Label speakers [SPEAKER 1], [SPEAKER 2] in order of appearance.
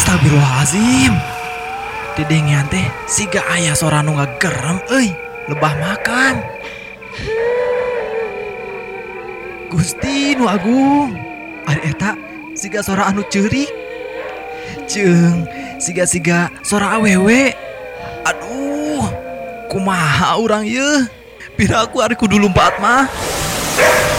[SPEAKER 1] Astagfirullahaladzim. Didengian teh siga aya sora nu ngagerem euy, lebah makan. Gusti nu agung, ari eta siga sora anu ceurik. Jeung siga-siga sora awewe. Aduh, kumaha urang ieu? Piraku ari kudu lumpat mah.